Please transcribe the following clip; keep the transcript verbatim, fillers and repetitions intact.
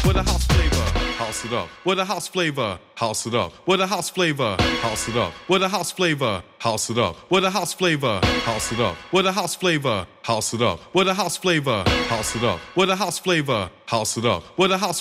with a house flavor, house it up, with a house flavor, house it up, with a house flavor, house it up, with a house flavor, house it up, with a house flavor, house it up, with a house flavor, house it up, with a house flavor, house it up, with a house flavor, house it up, with a house